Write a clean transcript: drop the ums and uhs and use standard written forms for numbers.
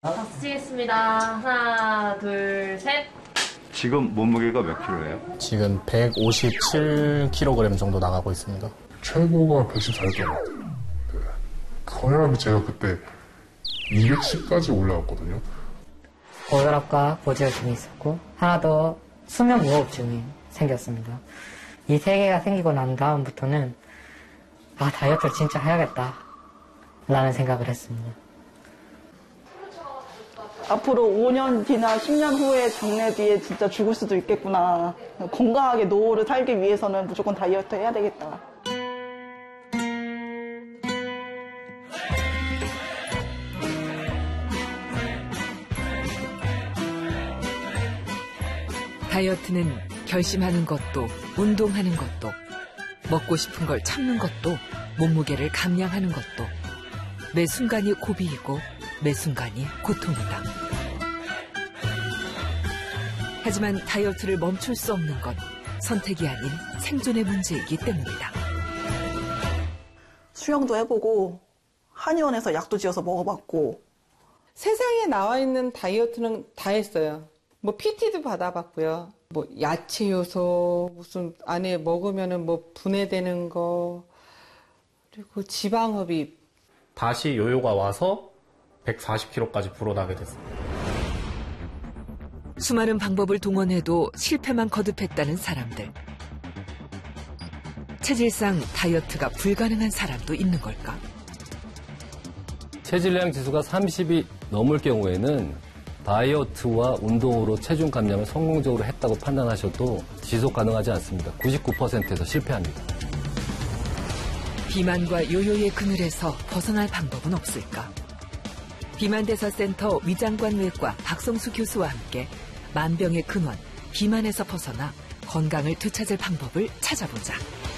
박수 치겠습니다. 하나, 둘, 셋. 지금 몸무게가 몇 킬로예요? 지금 157kg 정도 나가고 있습니다. 최고가 114였던 것 같아요. 네. 거의 제가 그때 210까지 올라왔거든요. 고혈압과 고지혈증이 있었고 하나 더 수면무호흡증이 생겼습니다. 이 세 개가 생기고 난 다음부터는 다이어트를 진짜 해야겠다 라는 생각을 했습니다. 앞으로 5년 뒤나 10년 후에 장래 뒤에 진짜 죽을 수도 있겠구나. 건강하게 노후를 살기 위해서는 무조건 다이어트 해야 되겠다. 다이어트는 결심하는 것도, 운동하는 것도, 먹고 싶은 걸 참는 것도, 몸무게를 감량하는 것도, 매 순간이 고비이고 매 순간이 고통이다. 하지만 다이어트를 멈출 수 없는 건 선택이 아닌 생존의 문제이기 때문이다. 수영도 해보고 한의원에서 약도 지어서 먹어봤고 세상에 나와 있는 다이어트는 다 했어요. 뭐 PT도 받아봤고요. 뭐 야채 요소 무슨 안에 먹으면은 뭐 분해되는 거 그리고 지방 흡입. 다시 요요가 와서 140kg까지 불어나게 됐습니다. 수많은 방법을 동원해도 실패만 거듭했다는 사람들. 체질상 다이어트가 불가능한 사람도 있는 걸까? 체질량 지수가 30이 넘을 경우에는 다이어트와 운동으로 체중 감량을 성공적으로 했다고 판단하셔도 지속 가능하지 않습니다. 99%에서 실패합니다. 비만과 요요의 그늘에서 벗어날 방법은 없을까? 비만대사센터 위장관외과 박성수 교수와 함께 만병의 근원, 비만에서 벗어나 건강을 되찾을 방법을 찾아보자.